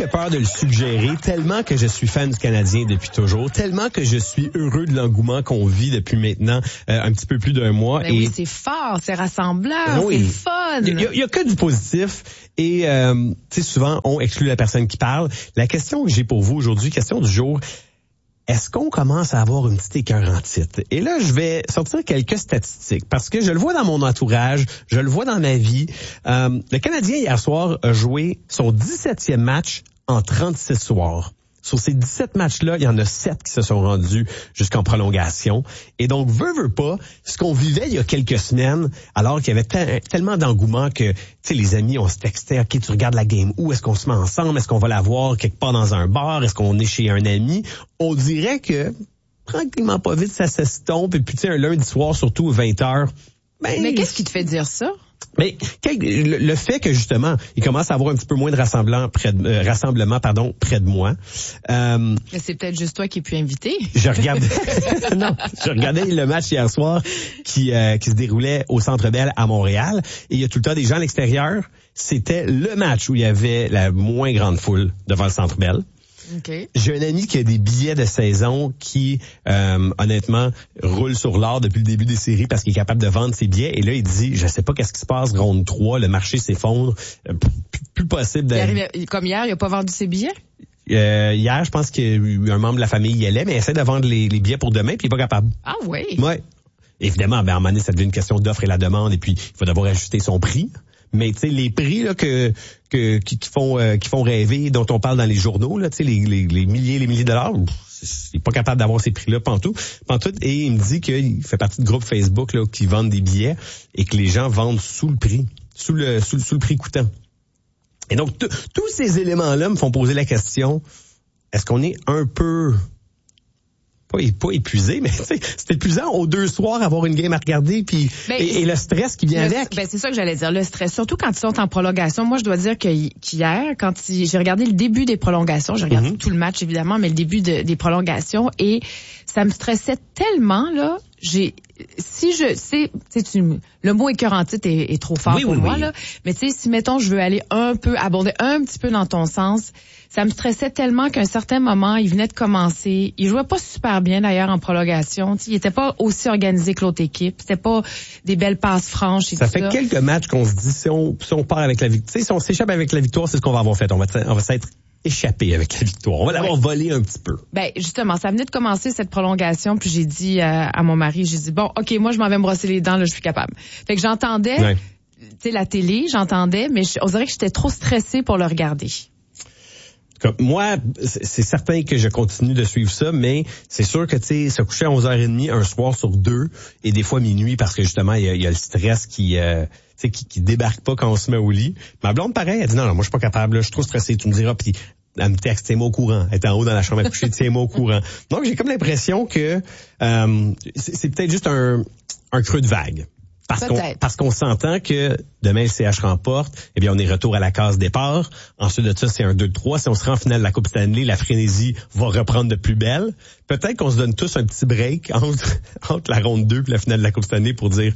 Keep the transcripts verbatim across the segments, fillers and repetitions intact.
presque peur de le suggérer, tellement que je suis fan du Canadien depuis toujours, tellement que je suis heureux de l'engouement qu'on vit depuis maintenant euh, un petit peu plus d'un mois. Ben et oui, c'est fort, c'est rassemblant, oui, c'est le fun. Il y, y, y a que du positif et euh, tu sais, souvent on exclut la personne qui parle. La question que j'ai pour vous aujourd'hui, question du jour, est-ce qu'on commence à avoir une petite écœurantite? Et là, je vais sortir quelques statistiques parce que je le vois dans mon entourage, je le vois dans ma vie. Euh, le Canadien, hier soir, a joué son dix-septième match en trente-six soirs. Sur ces dix-sept matchs-là, il y en a sept qui se sont rendus jusqu'en prolongation. Et donc, veut, veut pas, ce qu'on vivait il y a quelques semaines, alors qu'il y avait te- tellement d'engouement que, tu sais, les amis, on se textait, OK, tu regardes la game où? Est-ce qu'on se met ensemble? Est-ce qu'on va la voir quelque part dans un bar? Est-ce qu'on est chez un ami? On dirait que, tranquillement pas vite, ça s'estompe. Et puis, tu sais, un lundi soir, surtout vingt heures, ben... Mais qu'est-ce qui te fait dire ça? Mais le, le fait que justement, il commence à avoir un petit peu moins de rassemblement près de, euh, rassemblement pardon près de moi. Euh, Mais c'est peut-être juste toi qui es pu inviter. Je regardais, non, je regardais le match hier soir qui euh, qui se déroulait au Centre Bell à Montréal et il y a tout le temps des gens à l'extérieur. C'était le match où il y avait la moins grande foule devant le Centre Bell. Okay. J'ai un ami qui a des billets de saison qui, euh, honnêtement, roule sur l'or depuis le début des séries parce qu'il est capable de vendre ses billets. Et là, il dit, je sais pas qu'est-ce qui se passe, ronde trois, le marché s'effondre, euh, plus, plus possible de... Il arrive, comme hier, il a pas vendu ses billets? Euh, hier, je pense qu'un membre de la famille y allait, mais il essaie de vendre les, les billets pour demain, puis il est pas capable. Ah oui? Ouais. Évidemment, ben, à un moment donné, ça devient une question d'offre et la demande, et puis il faut d'abord ajuster son prix. Mais tu sais, les prix là que, que qui, qui font euh, qui font rêver, dont on parle dans les journaux, là, tu sais, les, les, les milliers, les milliers de dollars, il est pas capable d'avoir ces prix-là pantoute, pantoute. Et il me dit qu'il fait partie de groupe Facebook là qui vendent des billets et que les gens vendent sous le prix, sous le sous, sous le prix coûtant. Et donc tous ces éléments-là me font poser la question, est-ce qu'on est un peu Pas, pas épuisé, mais c'est épuisant aux deux soirs avoir une game à regarder puis ben, et, et le stress qui vient le, avec. Ben c'est ça que j'allais dire, le stress, surtout quand ils sont en prolongation. Moi, je dois dire que qu'hier, quand il, j'ai regardé le début des prolongations, j'ai regardé mm-hmm. tout le match évidemment, mais le début de, des prolongations et ça me stressait tellement là. J'ai si je sais, tu le mot écœurantite est, est trop fort oui, pour oui, moi oui. là, mais tu sais si mettons je veux aller un peu abonder un petit peu dans ton sens, ça me stressait tellement qu'à un certain moment, il venait de commencer, il jouait pas super bien d'ailleurs en prolongation, tu sais, il était pas aussi organisé que l'autre équipe, c'était pas des belles passes franches et ça tout fait ça. quelques matchs qu'on se dit si on si on part avec la victoire, tu sais si on s'échappe avec la victoire, c'est ce qu'on va avoir fait, on va on va s'être échappé avec la victoire. On va l'avoir ouais. volé un petit peu. Ben justement, ça venait de commencer cette prolongation, puis j'ai dit euh, à mon mari, j'ai dit bon, ok, moi je m'en vais me brosser les dents, là, je suis capable. Fait que j'entendais, ouais. tu sais, la télé, j'entendais, mais je, on dirait que j'étais trop stressée pour le regarder. Comme moi, c'est certain que je continue de suivre ça, mais c'est sûr que tu sais, se coucher à onze heures trente un soir sur deux et des fois minuit parce que justement il y a, y a le stress qui euh, tu sais qui, qui débarque pas quand on se met au lit. Ma blonde pareil, elle dit non non, moi je suis pas capable, là, je suis trop stressée, tu me diras, puis elle me texte, tiens-moi au courant. Elle est en haut dans la chambre à coucher, tiens-moi au courant. Donc j'ai comme l'impression que euh, c'est, c'est peut-être juste un un creux de vague. Parce qu'on, parce qu'on s'entend que demain le C H remporte, eh bien on est retour à la case départ. Ensuite de ça, c'est un deux trois. Si on se rend en finale de la Coupe Stanley, la frénésie va reprendre de plus belle. Peut-être qu'on se donne tous un petit break entre, entre la ronde deux et la finale de la Coupe Stanley pour dire...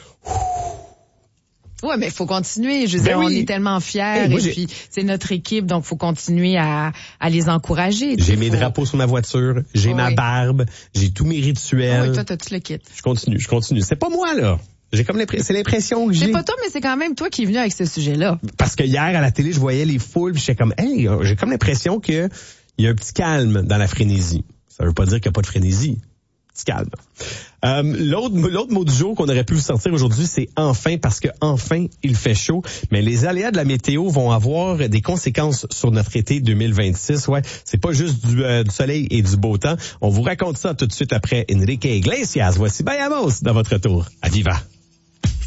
Ouais, mais il faut continuer. Je veux dire, ben oui. on est tellement fiers hey, moi, et j'ai... puis c'est notre équipe, donc faut continuer à, à les encourager. J'ai mes faut... drapeaux sur ma voiture, j'ai oh, ma oui. barbe, j'ai tous mes rituels. Oh, oui, toi, t'as tout le kit. Je continue, je continue. C'est pas moi, là. J'ai comme l'impression, c'est l'impression que j'ai. C'est pas toi, mais c'est quand même toi qui es venu avec ce sujet-là. Parce que hier, à la télé, je voyais les foules, puis j'étais comme, hey, j'ai comme l'impression que il y a un petit calme dans la frénésie. Ça veut pas dire qu'il n'y a pas de frénésie. Petit calme. Euh, l'autre, l'autre mot du jour qu'on aurait pu vous sortir aujourd'hui, c'est enfin, parce que enfin, il fait chaud. Mais les aléas de la météo vont avoir des conséquences sur notre été deux mille vingt-six. Ouais, c'est pas juste du, euh, du soleil et du beau temps. On vous raconte ça tout de suite après Enrique Iglesias. Voici Bayamos dans votre retour à Viva.